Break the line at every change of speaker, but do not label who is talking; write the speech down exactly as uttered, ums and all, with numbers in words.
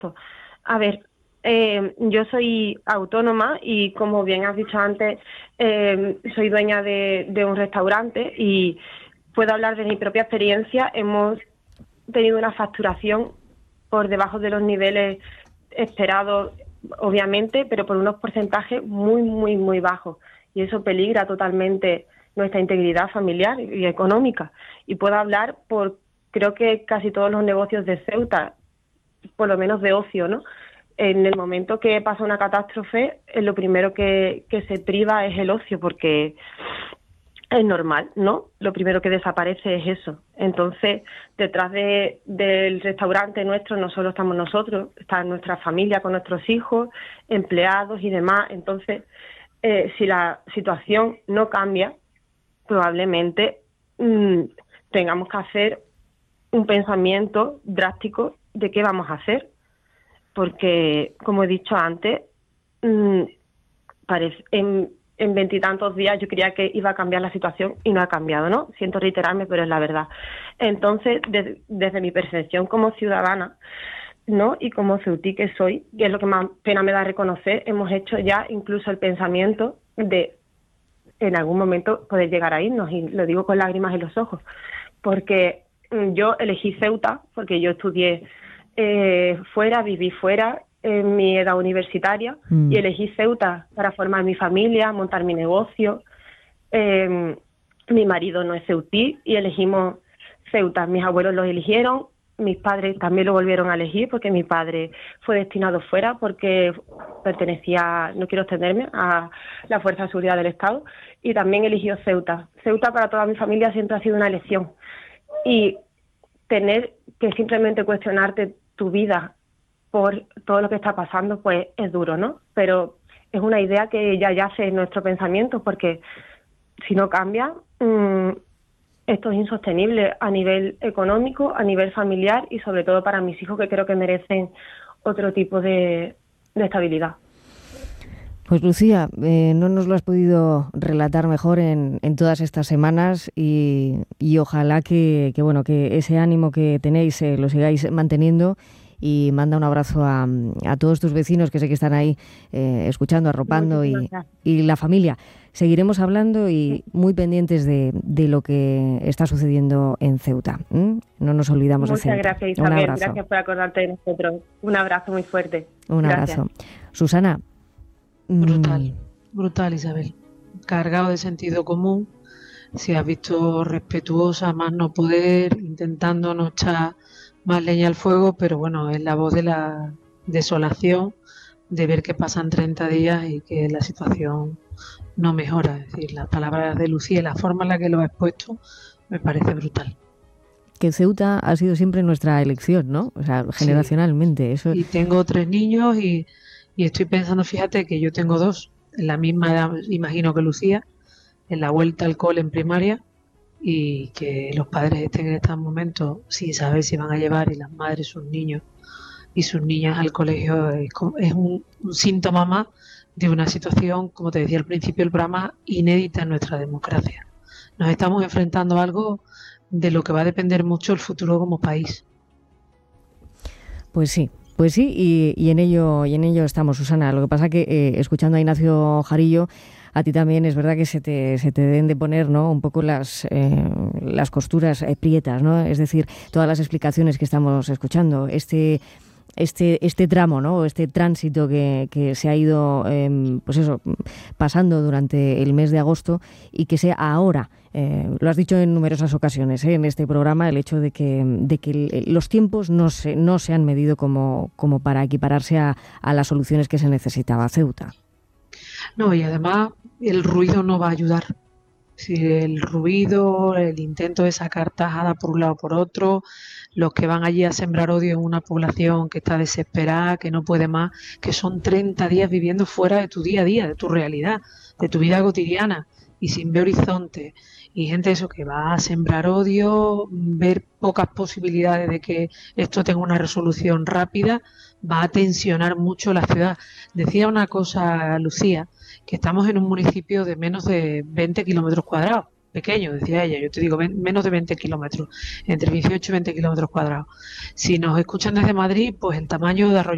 A ver, eh, yo soy autónoma y, como bien has dicho antes, eh, soy dueña de, de un restaurante y puedo hablar de mi propia experiencia. Hemos tenido una facturación por debajo de los niveles esperados, obviamente, pero por unos porcentajes muy, muy, muy bajos. Y eso peligra totalmente nuestra integridad familiar y económica. Y puedo hablar por, creo que casi todos los negocios de Ceuta, por lo menos de ocio, ¿no? En el momento que pasa una catástrofe, eh, lo primero que, que se priva es el ocio, porque es normal, ¿no? Lo primero que desaparece es eso. Entonces, detrás de, del restaurante nuestro no solo estamos nosotros, está nuestra familia con nuestros hijos, empleados y demás. Entonces, eh, si la situación no cambia, probablemente mmm, tengamos que hacer un pensamiento drástico de qué vamos a hacer, porque, como he dicho antes, mmm, parece, en, en veintitantos días yo creía que iba a cambiar la situación y no ha cambiado, ¿no? Siento reiterarme, pero es la verdad. Entonces, de, desde mi percepción como ciudadana, ¿no? Y como ceutí que soy, que es lo que más pena me da reconocer, hemos hecho ya incluso el pensamiento de en algún momento poder llegar a irnos, y lo digo con lágrimas en los ojos, porque yo elegí Ceuta, porque yo estudié eh, fuera, viví fuera en mi edad universitaria, mm. y elegí Ceuta para formar mi familia, montar mi negocio. Eh, mi marido no es ceutí y elegimos Ceuta. Mis abuelos lo eligieron, mis padres también lo volvieron a elegir, porque mi padre fue destinado fuera porque pertenecía, no quiero extenderme, a la Fuerza de Seguridad del Estado, y también eligió Ceuta. Ceuta para toda mi familia siempre ha sido una elección. Y tener que simplemente cuestionarte tu vida por todo lo que está pasando, pues es duro, ¿no? Pero es una idea que ya yace en nuestro pensamiento, porque si no cambia, mmm, esto es insostenible a nivel económico, a nivel familiar y sobre todo para mis hijos, que creo que merecen otro tipo de, de estabilidad.
Pues Lucía, eh, no nos lo has podido relatar mejor en, en todas estas semanas y, y ojalá que, que, bueno, que ese ánimo que tenéis eh, lo sigáis manteniendo, y manda un abrazo a, a todos tus vecinos que sé que están ahí eh, escuchando, arropando, y, y la familia. Seguiremos hablando y muy pendientes de, de lo que está sucediendo en Ceuta. ¿Mm? No nos olvidamos
Muchas
de Ceuta.
Muchas gracias, Isabel. Gracias por acordarte de nosotros. Un abrazo muy fuerte.
Un
gracias.
abrazo. Susana.
Brutal, brutal, Isabel. Cargado de sentido común. Si has visto respetuosa, más no poder, intentando no echar más leña al fuego, pero bueno, es la voz de la desolación, de ver que pasan treinta días y que la situación no mejora. Es decir, las palabras de Lucía y la forma en la que lo ha expuesto me parece brutal.
Que Ceuta ha sido siempre nuestra elección, ¿no? O sea, generacionalmente. Sí. Eso...
Y tengo tres niños y, y estoy pensando, fíjate que yo tengo dos, en la misma edad, imagino que Lucía, en la vuelta al cole en primaria, y que los padres estén en estos momentos sin saber si van a llevar, y las madres sus niños y sus niñas al colegio, es, es un, un síntoma más de una situación, como te decía al principio del programa, inédita en nuestra democracia. Nos estamos enfrentando a algo de lo que va a depender mucho el futuro como país.
Pues sí. Pues sí, y, y en ello y en ello estamos, Susana. Lo que pasa que eh, escuchando a Ignacio Jarillo, a ti también es verdad que se te, se te deben de poner, ¿no?, un poco las, eh, las costuras eh, prietas, ¿no? Es decir, todas las explicaciones que estamos escuchando, este este este tramo, ¿no?, este tránsito que, que se ha ido eh, pues eso, pasando durante el mes de agosto, y que sea ahora, eh, lo has dicho en numerosas ocasiones ¿eh? en este programa, el hecho de que de que los tiempos no se no se han medido como como para equipararse a, a las soluciones que se necesitaba Ceuta.
No, y además el ruido no va a ayudar. Si el ruido, el intento de sacar tajada por un lado o por otro, los que van allí a sembrar odio en una población que está desesperada, que no puede más, que son treinta días viviendo fuera de tu día a día, de tu realidad, de tu vida cotidiana y sin ver horizonte, y gente eso que va a sembrar odio, ver pocas posibilidades de que esto tenga una resolución rápida, va a tensionar mucho la ciudad. Decía una cosa Lucía, que estamos en un municipio de menos de veinte kilómetros cuadrados, pequeño, decía ella, yo te digo menos de veinte kilómetros, entre dieciocho y veinte kilómetros cuadrados. Si nos escuchan desde Madrid, pues el tamaño de Arroyo